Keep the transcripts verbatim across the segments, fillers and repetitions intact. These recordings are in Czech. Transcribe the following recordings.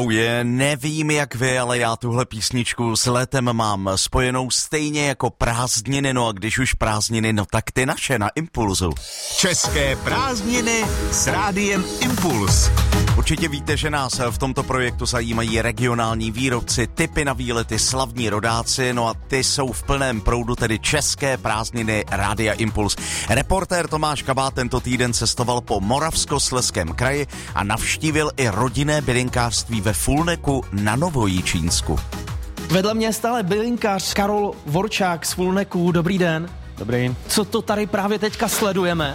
Je, nevím jak vy, ale já tuhle písničku s létem mám spojenou stejně jako prázdniny, no a když už prázdniny, no tak ty naše na Impulzu. České prázdniny s rádiem Impuls. Určitě víte, že nás v tomto projektu zajímají regionální výrobci, tipy na výlety, slavní rodáci, no a ty jsou v plném proudu, tedy České prázdniny Rádia Impuls. Reportér Tomáš Kabát tento týden cestoval po Moravskoslezském kraji a navštívil i rodinné bylinkářství ve Fulneku na Novojičínsku. Vedle mě je stále bylinkář Karol Vorčák z Fulneku. Dobrý den. Dobrý. Co to tady právě teďka sledujeme?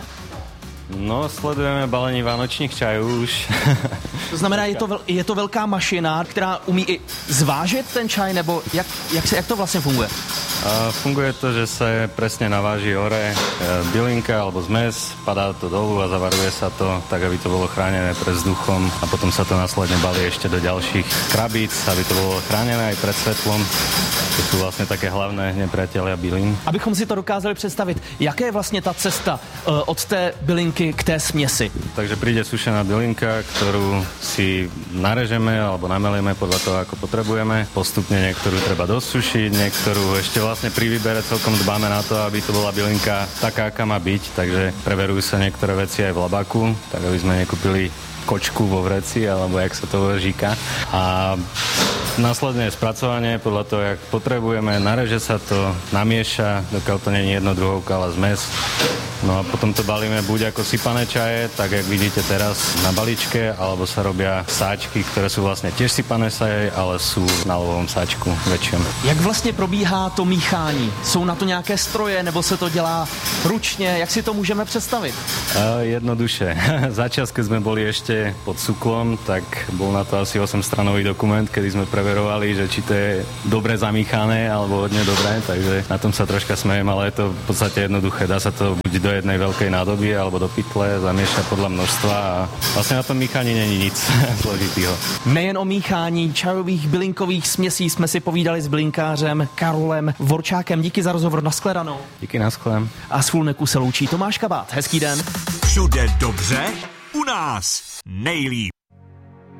No, sledujeme balení vánočních čajů už. To znamená, je to, vel, je to velká mašina, která umí i zvážit ten čaj, nebo jak, jak, se, jak to vlastně funguje? A funguje to, že sa presne naváži hore bylinka alebo zmes, padá to dolu a zavaruje sa to tak, aby to bolo chránené pred vzduchom a potom sa to následne balí ešte do ďalších krabíc, aby to bolo chránené aj pred svetlom. To sú vlastne také hlavné nepriatelia bylín. Abychom si to dokázali představit, jaká je vlastně ta cesta uh, od té bylinky k té směsi? Takže príde sušená bylinka, ktorú si narežeme alebo namelieme podľa toho, ako potrebujeme. Postupne niektorú treba dosušiť, niektorú ešte vlastne pri výbere celkom dbáme na to, aby to bola bylinka taká, aká má byť, takže preverujú sa niektoré veci aj v labáku, tak aby sme nekúpili kočku vo vreci, alebo jak sa to říká. A následne spracovanie podľa toho, jak potrebujeme, nareže sa to, namieša, dokiaľ to nie je jedno druhovka, ale zmes. No a potom to balíme buď ako sypané čaje, tak jak vidíte teraz na balíčke, alebo sa robia sáčky, ktoré sú vlastne tiež sypané čaje, ale sú na lovovom sáčku väčšom. Jak vlastně probíhá to míchání? Jsou na to nějaké stroje, nebo se to dělá ručně? Jak si to můžeme představit? Uh, jednoduše. Začas, keď sme boli ešte pod Suklom, tak bol na to asi osemstranový dokument, kedy sme preverovali, že či to je dobre zamíchané, alebo hodne dobré, takže na tom sa troška smejem, ale je to v podstate jednoduché. Dá sa to buď do jednej veľkej nádoby alebo do pytle, zamieša podľa množstva a vlastne na tom míchaní není nic zložitýho. Nejen o míchání čajových bylinkových směsí jsme si povídali s bylinkářem Karolem Vorčákem. Díky za rozhovor, nashledanou. Díky, nashledem. A z Fulneku se loučí Tomáš Kabát. Hezký den. Všude dobře, u nás nejlíp.